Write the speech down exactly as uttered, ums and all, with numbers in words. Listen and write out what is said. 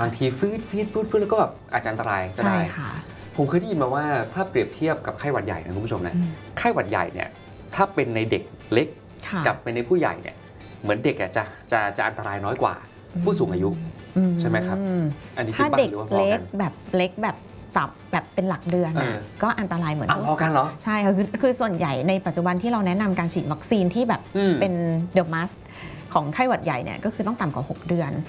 บางทีฟืดฟีดฟืดฟืดแล้วก็แบบอาจจะอันตรายก็ได้ผมเคยได้ยินมาว่าถ้าเปรียบเทียบกับไข้หวัดใหญ่นะคุณผู้ชมนะไข้หวัดใหญ่เนี่ยถ้าเป็นในเด็กเล็กกับเป็นในผู้ใหญ่เนี่ยเหมือนเด็กจะจะจะอันตรายน้อยกว่าผู้สูงอายุใช่ไหมครับอันนี้ถ้าเด็กเล็กแบบเล็กแบบตับแบบเป็นหลักเดือนก็อันตรายเหมือนกันพอกันเหรอใช่ค่ะคือคือส่วนใหญ่ในปัจจุบันที่เราแนะนำการฉีดวัคซีนที่แบบเป็นเดอะมัสของไข้หวัดใหญ่เนี่ยก็คือต้องต่ำกว่าหกเดือน